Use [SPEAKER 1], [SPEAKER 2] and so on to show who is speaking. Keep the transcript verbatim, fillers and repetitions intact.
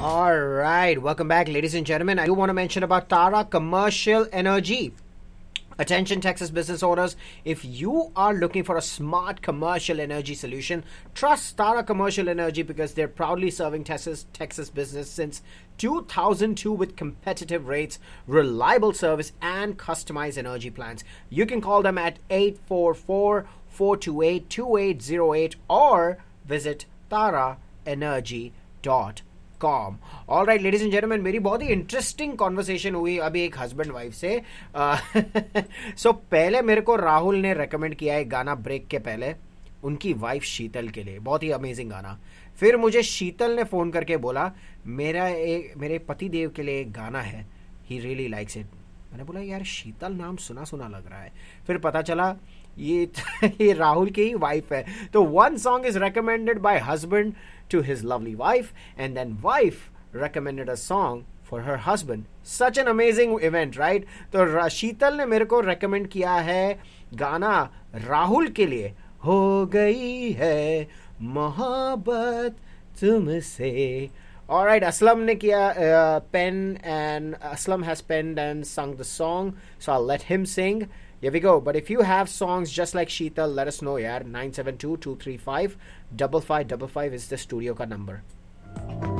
[SPEAKER 1] All right, welcome back, ladies and gentlemen. I do want to mention about Tara Commercial Energy. Attention Texas business owners, if you are looking for a smart commercial energy solution, trust Tara Commercial Energy because they're proudly serving Texas Texas business since two thousand two with competitive rates, reliable service, and customized energy plans. You can call them at eight four four, four two eight, two eight zero eight or visit tara energy dot com. All right, ladies and gentlemen, मेरी बहुत ही interesting conversation हुई अभी एक husband wife से. सो so, पहले मेरे को राहुल ने रेकमेंड किया है गाना ब्रेक के पहले उनकी वाइफ शीतल के लिए, बहुत ही अमेजिंग गाना. फिर मुझे शीतल ने फोन करके बोला मेरा एक मेरे पति देव के लिए एक गाना है, ही रियली लाइक्स इट. मैंने बोला यार शीतल नाम सुना सुना लग रहा है. फिर पता चला ये ये राहुल की ही वाइफ है. तो one song is recommended bye husband to his lovely wife, and then wife recommended a song for her husband. Such an amazing event, right? तो शीतल ने मेरे को recommend किया है गाना राहुल के लिए, हो गई है मोहब्बत तुमसे. All right, Aslam ने किया uh, pen and Aslam has penned and sung the song, so I'll let him sing. Here we go. But if you have songs just like Sheetal, let us know, yaar. nine seven two, two three five, five five five five is the studio ka number.